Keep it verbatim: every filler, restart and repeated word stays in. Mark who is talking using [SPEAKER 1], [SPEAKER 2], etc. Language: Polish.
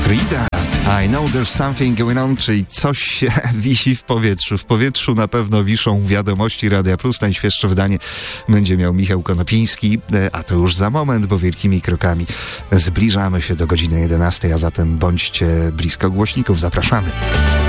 [SPEAKER 1] Frida, I know there's something going on, czyli coś wisi w powietrzu. W powietrzu na pewno wiszą wiadomości Radia Plus. Najświeższe wydanie będzie miał Michał Konopiński, a to już za moment, bo wielkimi krokami zbliżamy się do godziny jedenastej, a zatem bądźcie blisko głośników. Zapraszamy.